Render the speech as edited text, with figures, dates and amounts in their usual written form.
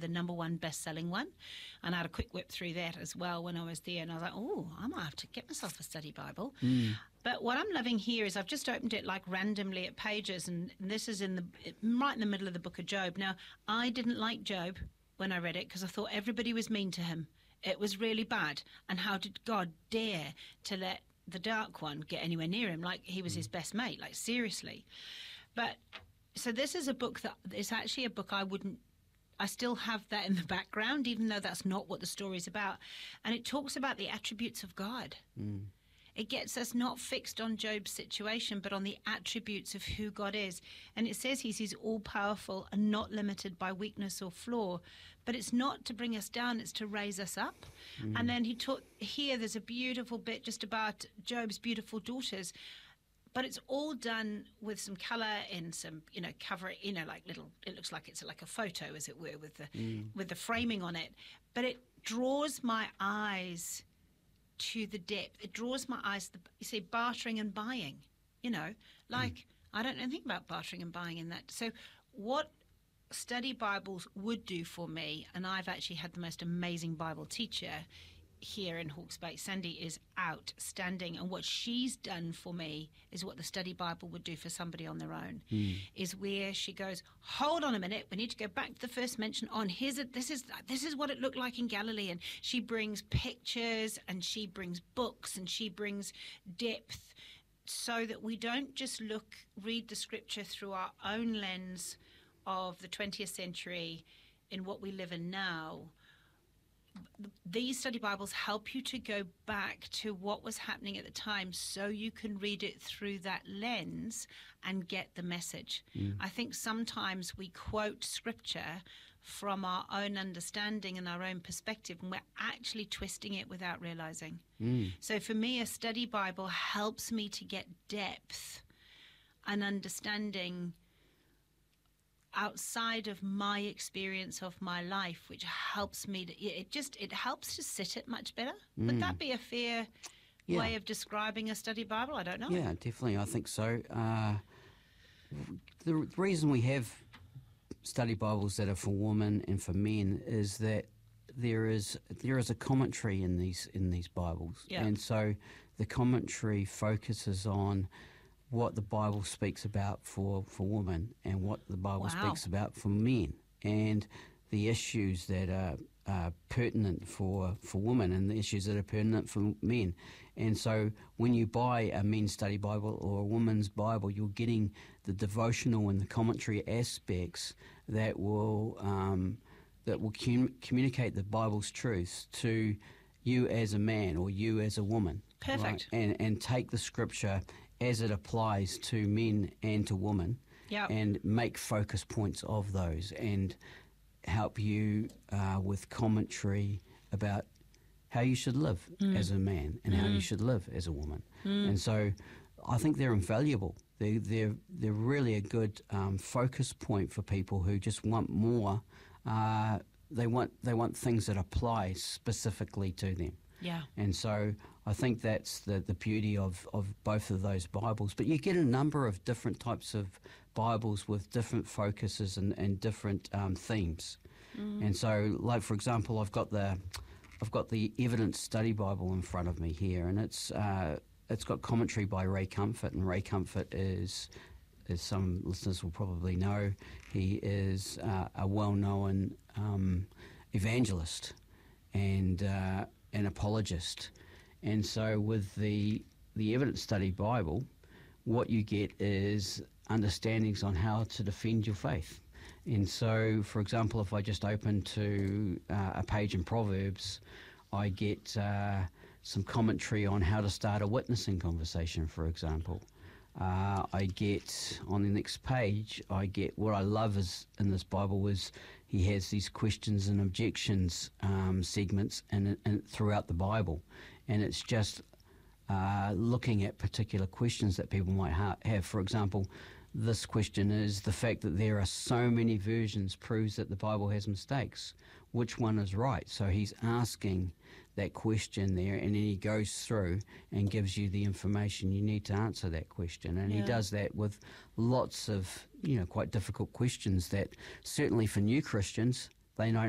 the #1 best-selling one. And I had a quick whip through that as well when I was there. And I was like, oh, I might have to get myself a study Bible. But what I'm loving here is I've just opened it like randomly at pages, and this is right in the middle of the book of Job. Now, I didn't like Job when I read it because I thought everybody was mean to him. It was really bad. And how did God dare to let the Dark One get anywhere near him? Like he was his best mate, like seriously. But so this is a book that is actually a book I still have that in the background, even though that's not what the story's about. And it talks about the attributes of God. It gets us not fixed on Job's situation, but on the attributes of who God is. And it says he's all-powerful and not limited by weakness or flaw. But it's not to bring us down, it's to raise us up. And then here there's a beautiful bit just about Job's beautiful daughters. But it's all done with some colour and some, cover, like little, it looks like it's like a photo, as it were, with the framing on it. But it draws my eyes to the depth. It draws my eyes, you see, bartering and buying, I don't know anything about bartering and buying in that. So what study Bibles would do for me, and I've actually had the most amazing Bible teacher here in Hawke's Bay. Sandy is outstanding, and what she's done for me is what the study Bible would do for somebody on their own. Is where she goes, hold on a minute, we need to go back to the first mention on this is what it looked like in Galilee, and she brings pictures and she brings books and she brings depth, so that we don't just read the scripture through our own lens of the 20th century in what we live in now. These study Bibles help you to go back to what was happening at the time, so you can read it through that lens and get the message. I think sometimes we quote scripture from our own understanding and our own perspective, and we're actually twisting it without realizing. So for me, a study Bible helps me to get depth and understanding outside of my experience of my life, which helps me it helps to sit it much better. Would that be a fair way of describing a study Bible? I don't know. Yeah, definitely. I think so. The reason we have study Bibles that are for women and for men is that there is a commentary in these Bibles, and so the commentary focuses on what the Bible speaks about for women and what the Bible speaks about for men, and the issues that are pertinent for women and the issues that are pertinent for men. And so when you buy a men's study Bible or a woman's Bible, you're getting the devotional and the commentary aspects that will communicate the Bible's truths to you as a man or you as a woman. Perfect. Right? And take the scripture as it applies to men and to women, and make focus points of those, and help you with commentary about how you should live as a man and how you should live as a woman. And so I think they're invaluable. They're really a good focus point for people who just want more. They want things that apply specifically to them. Yeah. And so I think that's the beauty of both of those Bibles. But you get a number of different types of Bibles with different focuses and different themes. And so, like, for example, I've got the Evidence Study Bible in front of me here, and it's got commentary by Ray Comfort. And Ray Comfort is, as some listeners will probably know, he is a well-known evangelist and an apologist. And so with the Evidence Study Bible, what you get is understandings on how to defend your faith. And so, for example, if I just open to a page in Proverbs, I get some commentary on how to start a witnessing conversation, for example. I get, on the next page, what I love is in this Bible is he has these questions and objections segments and throughout the Bible. And it's just looking at particular questions that people might have. For example, this question is, the fact that there are so many versions proves that the Bible has mistakes. Which one is right? So he's asking that question there, and then he goes through and gives you the information you need to answer that question. And he does that with lots of, quite difficult questions that certainly for new Christians, they don't